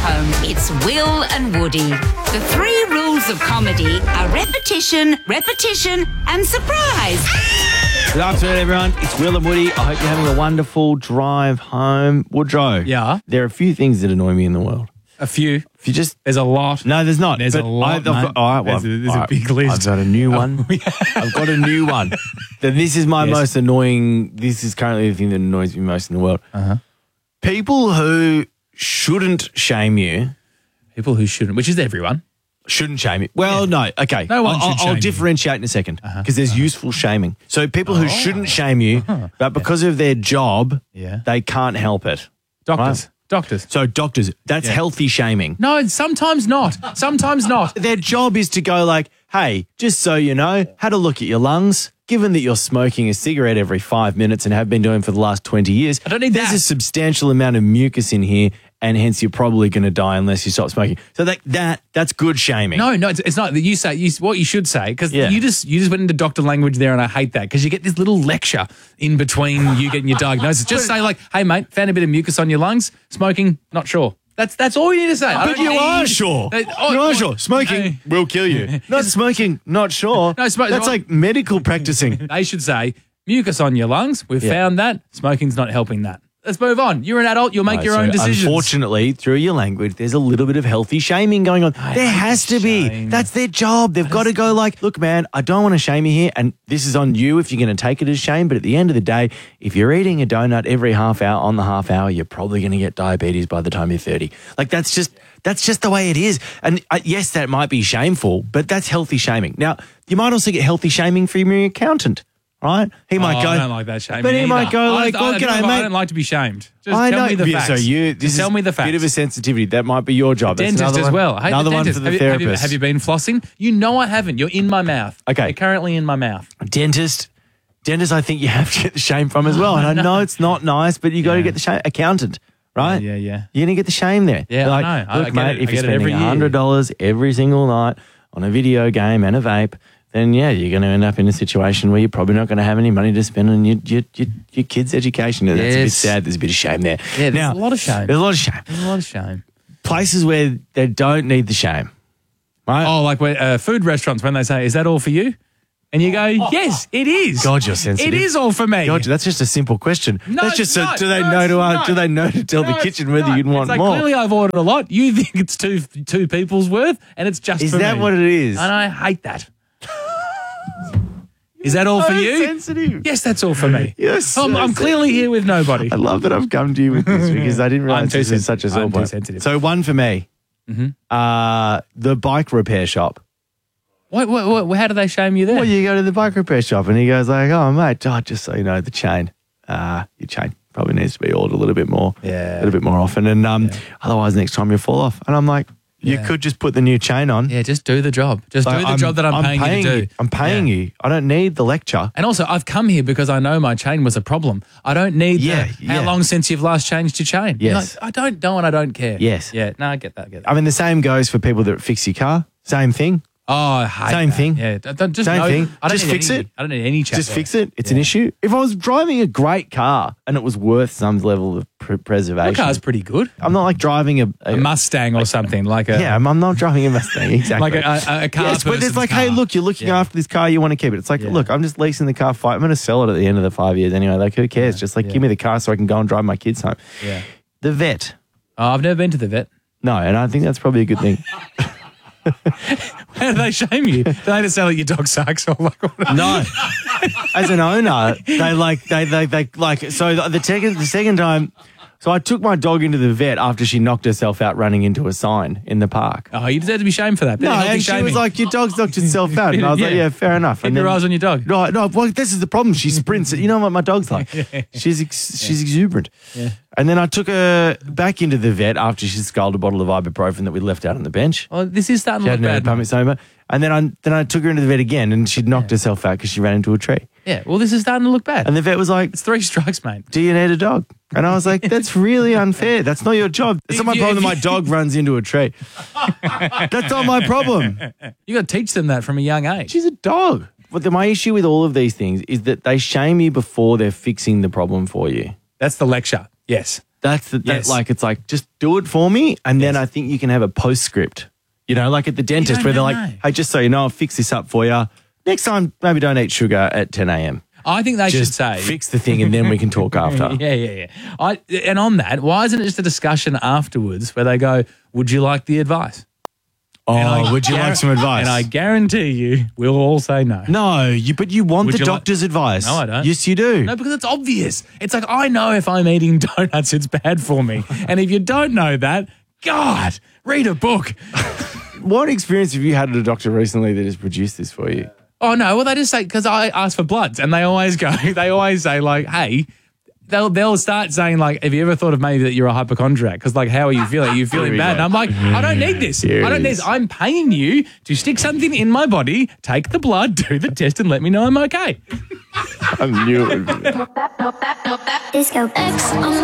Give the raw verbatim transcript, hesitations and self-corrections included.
home. It's Will and Woody. The three rules of comedy are repetition, repetition, and surprise. Good afternoon, everyone. It's Will and Woody. I hope you're having a wonderful drive home. Woodrow. Yeah? There are a few things that annoy me in the world. A few. If you just... There's a lot. No, there's not. There's but a lot, I, I've got, mate. all right, well, There's a- there's a all right, big list. I've got a new one. Oh, yeah. I've got a new one. Then this is my Yes. most annoying... This is currently the thing that annoys me most in the world. Uh-huh. People who shouldn't shame you... People who shouldn't, which is everyone. Shouldn't shame you. Well, no, okay. No one I'll, should I'll, shame I'll you. differentiate in a second because Uh-huh. there's useful shaming. So people who Oh. shouldn't shame you, Uh-huh. but because of their job, Yeah. they can't help it. Doctors. Right. Doctors. So doctors, that's Yeah. healthy shaming. No, sometimes not. Sometimes not. Their job is to go like, hey, just so you know, had a look at your lungs. Given that you're smoking a cigarette every five minutes and have been doing for the last twenty years, I don't need there's that. a substantial amount of mucus in here and hence you're probably going to die unless you stop smoking. So that, that that's good shaming. No, no, it's, it's not that you say you, what you should say because Yeah. you just you just went into doctor language there, and I hate that because you get this little lecture in between you getting your diagnosis. Just say like, "Hey, mate, found a bit of mucus on your lungs. Smoking, not sure." That's that's all you need to say. I But don't you need- are sure. Uh, oh, you oh, are sure. Smoking no. will kill you. Not smoking, not sure. No, smoke- That's well- like medical practicing. They should say mucus on your lungs. We've Yeah. found that smoking's not helping that. Let's move on. You're an adult. You'll make Right, your so own decisions. Unfortunately, through your language, there's a little bit of healthy shaming going on. I there hate has to be. shame. That's their job. They've got to go like, look, man, I don't want to shame you here, and this is on you if you're going to take it as shame. But at the end of the day, if you're eating a donut every half hour on the half hour, you're probably going to get diabetes by the time you're thirty. Like that's just that's just the way it is. And uh, yes, that might be shameful, but that's healthy shaming. Now, you might also get healthy shaming from your accountant. Right? He might Oh, go. I don't like that shaming. But he either. might go I like, just- well, I, g'day, don't- mate. I don't like to be shamed. Just I tell know. me the Yeah, facts. So you, Just this tell is me the a facts. bit of a sensitivity. That might be your job. That's Dentist another as one- well. I hate Another the one dentist. for the have, you, have, therapist. you, have you been flossing? You know I haven't. You're in my mouth. Okay. You're currently in my mouth. Dentist. Dentist, I think you have to get the shame from as well. And I know it's not nice, but you got to Yeah. get the shame. Accountant, right? Yeah, yeah. You're going to get the shame there. Yeah, You're I like, know. I- Look, I get mate, it. if I you're get it every spending year. one hundred dollars every single night on a video game and a vape, then yeah, you're going to end up in a situation where you're probably not going to have any money to spend on your your, your, your kid's education. And that's a bit Yes. sad. There's a bit of shame there. Yeah, there's now, a lot of shame. There's a lot of shame. There's a lot of shame. Places where they don't need the shame, right? Oh, like where, uh, food restaurants when they say, "Is that all for you?" And you go, "Yes, it is." God, you're sensitive. It is all for me. God, that's just a simple question. No, that's just it's a, not. do they No, know it's to uh, not. do they know to tell No, the it's kitchen whether not. you'd want it's like, more? Clearly, I've ordered a lot. You think it's two two people's worth, and it's just Is for that me. what it is? And I hate that. Is that all for so you? sensitive. Yes, that's all for me. You're so I'm, I'm clearly here with nobody. I love that I've come to you with this because I didn't I'm realize too this is such a sensitive. I'm sore too point. sensitive. So one for me, Mm-hmm. uh, the bike repair shop. What, what, what, how do they shame you there? Well, you go to the bike repair shop and he goes like, "Oh mate, oh, just so you know, the chain, uh, your chain probably needs to be oiled a little bit more, Yeah. a little bit more often, and um, otherwise next time you'll fall off." And I'm like, "You Yeah. could just put the new chain on." yeah, just do the job. Just Like, do the job that I'm, paying, you to do. I'm paying Yeah. you. I don't need the lecture. And also, I've come here because I know my chain was a problem. I don't need Yeah, the, how yeah. long since you've last changed your chain. You're Yes. like, I don't know and I don't care. Yes. Yeah, no, I get that. I get that. I mean, the same goes for people that fix your car. Same thing. Oh, I hate Same that. thing. Yeah, don't, don't- just Same know- thing. I don't Just need fix any, it. I don't need any chat. Just there. fix it. It's Yeah. an issue. If I was driving a great car and it was worth some level of pr- preservation, Your car's pretty good. I'm not like driving a, A Mustang or something like a yeah, I'm, I'm not driving a Mustang exactly. like a, a, a car. Yes, but it's person's like, car. hey, look, you're looking Yeah. after this car, you want to keep it. It's like, Yeah. look, I'm just leasing the car. Five, I'm going to sell it at the end of the five years anyway. Like, who cares? Just like, yeah. give me the car so I can go and drive my kids home. Yeah. The vet. Oh, I've never been to the vet. No, and I think that's probably a good thing. How do they shame you? Do they just say like your dog sucks or like what? No, as an owner, they like they they they like so the second the second time. So I took my dog into the vet after she knocked herself out running into a sign in the park. Oh, you deserve to be shamed for that. Bit No, of healthy and she shaming. was like, "Your dog's knocked itself out," and I was like, Yeah. "Yeah, fair enough." Keep And your then- eyes on your dog. No, no. Well, this is the problem. She sprints. You know what my dog's like? She's ex- she's exuberant. Yeah. And then I took her back into the vet after she sculled a bottle of ibuprofen that we left out on the bench. Oh, this is starting She to had look an bad. pumic stoma. And then I then I took her into the vet again, and she'd knocked herself out because she ran into a tree. Yeah, well, this is starting to look bad. And the vet was like, It's three strikes, mate. "Do you need a dog?" And I was like, "That's really unfair. That's not your job. It's not my If you- problem that if my you- dog runs into a tree. That's not my problem. You got to teach them that from a young age. She's a dog." But the, my issue with all of these things is that they shame you before they're fixing the problem for you. That's the lecture. Yes. That's the, that, Yes. like, it's like, just do it for me. And then I think you can have a postscript, you know, like at the dentist don't where they're know, like, no. hey, just so you know, I'll fix this up for you. Next time, maybe don't eat sugar at ten a.m. I think they Just should say. fix the thing and then we can talk after. Yeah, yeah, yeah. I, and on that, why isn't it just a discussion afterwards where they go, would you like the advice? Oh, And I would you guar- like some advice? And I guarantee you, we'll all say no. No, you, but you want Would the you like- doctor's advice. No, I don't. Yes, you do. No, because it's obvious. It's like, I know if I'm eating donuts, it's bad for me. And if you don't know that, God, read a book. What experience have you had at a doctor recently that has produced this for you? Oh, no. Well, they just say, because I ask for bloods and they always go, they always say, like, hey, they'll they'll start saying, like, have you ever thought of maybe that you're a hypochondriac? Because, like, how are you feeling? Are you feeling we bad? go. And I'm like, I don't need this. Here I it don't need is. this. I'm paying you to stick something in my body, take the blood, do the test, and let me know I'm okay. I knew it would be. Disco X on